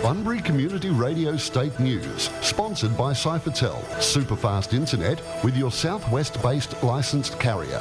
Bunbury Community Radio State News, sponsored by Cyphertel, superfast internet with your southwest-based licensed carrier.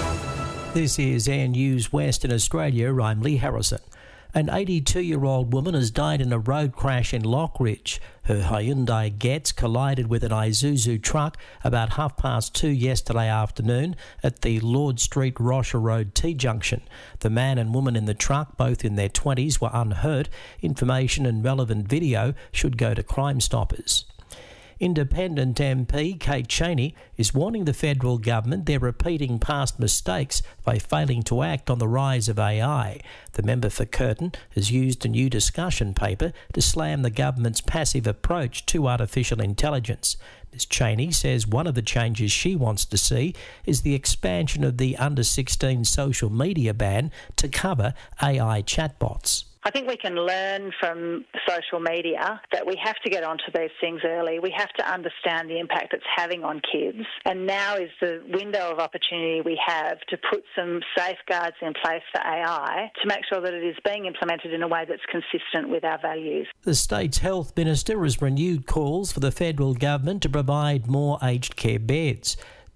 This is Air News Western Australia. I'm Lee Harrison. An 82-year-old woman has died in a road crash in Lockridge. Her Hyundai Getz collided with an Isuzu truck about 2:30 yesterday afternoon at the Lord Street Rocher Road T-junction. The man and woman in the truck, both in their 20s, were unhurt. Information and relevant video should go to Crime Stoppers. Independent MP Kate Chaney is warning the federal government they're repeating past mistakes by failing to act on the rise of AI. The member for Curtin has used a new discussion paper to slam the government's passive approach to artificial intelligence. Ms Chaney says one of the changes she wants to see is the expansion of the under-16 social media ban to cover AI chatbots. I think we can learn from social media that we have to get onto these things early. We have to understand the impact it's having on kids. And now is the window of opportunity we have to put some safeguards in place for AI to make sure that it is being implemented in a way that's consistent with our values. The state's health minister has renewed calls for the federal government to provide more aged care beds.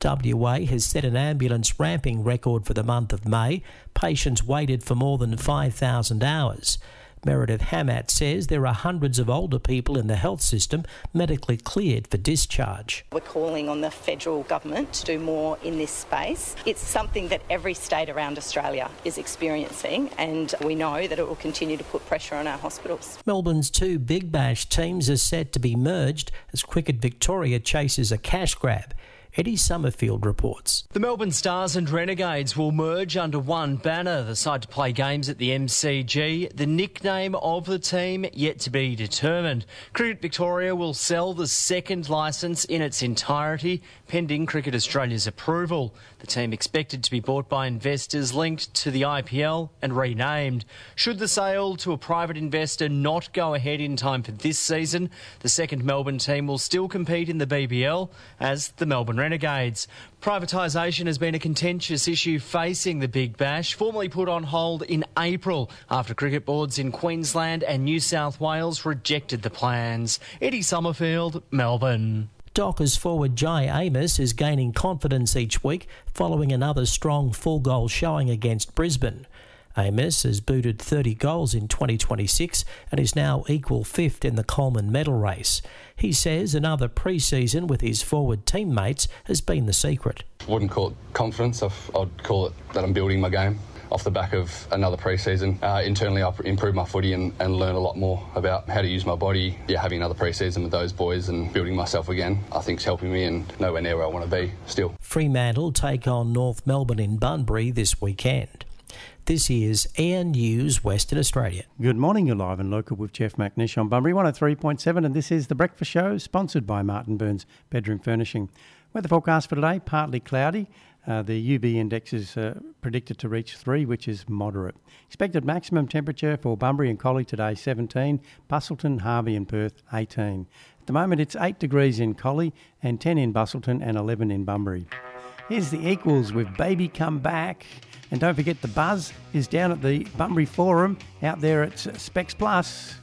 WA has set an ambulance ramping record for the month of May. Patients waited for more than 5,000 hours. Meredith Hammett says there are hundreds of older people in the health system medically cleared for discharge. We're calling on the federal government to do more in this space. It's something that every state around Australia is experiencing, and we know that it will continue to put pressure on our hospitals. Melbourne's two Big Bash teams are set to be merged as Cricket Victoria chases a cash grab. Eddie Summerfield reports. The Melbourne Stars and Renegades will merge under one banner. The side to play games at the MCG. The nickname of the team yet to be determined. Cricket Victoria will sell the second licence in its entirety, pending Cricket Australia's approval. The team expected to be bought by investors linked to the IPL and renamed. Should the sale to a private investor not go ahead in time for this season, the second Melbourne team will still compete in the BBL as the Melbourne Renegades. Privatisation has been a contentious issue facing the Big Bash, formally put on hold in April after cricket boards in Queensland and New South Wales rejected the plans. Eddie Summerfield, Melbourne. Dockers forward Jai Amos is gaining confidence each week following another strong full-goal showing against Brisbane. Amos has booted 30 goals in 2026 and is now equal fifth in the Coleman medal race. He says another pre-season with his forward teammates has been the secret. I wouldn't call it confidence, I'd call it that I'm building my game. Off the back of another pre-season, internally I've improved my footy and learned a lot more about how to use my body. Having another pre-season with those boys and building myself again, I think is helping me and nowhere near where I want to be still. Fremantle take on North Melbourne in Bunbury this weekend. This is Air News Western Australia. Good morning, you're live and local with Jeff McNish on Bunbury 103.7, and this is The Breakfast Show, sponsored by Martin Burns Bedroom Furnishing. Weather forecast for today, partly cloudy. The UV index is predicted to reach 3, which is moderate. Expected maximum temperature for Bunbury and Collie today, 17. Busselton, Harvey and Perth, 18. At the moment, it's 8 degrees in Collie and 10 in Busselton and 11 in Bunbury. Here's the Equals with Baby Come Back. And don't forget, the Buzz is down at the Bunbury Forum out there at Specs Plus.